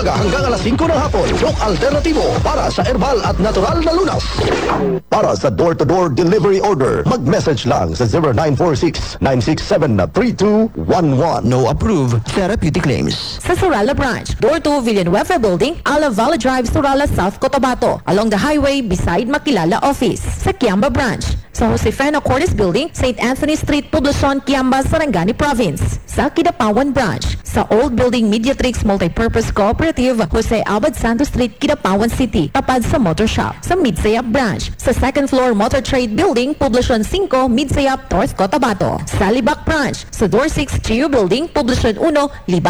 umaga hanggang alas 5 ng hapon. Yung alternatibo para sa herbal at natural na lunas. Para sa door-to-door delivery order, mag-message lang sa 0946-967-3211. No approved therapeutic claims. Sa Surala Branch, door to Villanueva Building, Alavalla Drive, Surala, South Cotabato, along the highway beside Makilala Office. Sa Kiamba Branch, sa Josefina Cordes Building, St. Anthony Street, Poblacion, Kiamba, Sarangani Province. Sa Kidapawan Branch, sa Old Building Mediatrix Multipurpose Cooperative, Jose Abad Santos Street, Kidapawan City, tapad sa Motor Shop. Sa Midsayap Branch, sa second floor Motor Trade Building, Poblacion 5, Midsayap, North Cotabato. Sa Libak Branch, sa Door 6 GU Building, Poblacion 1, Libak,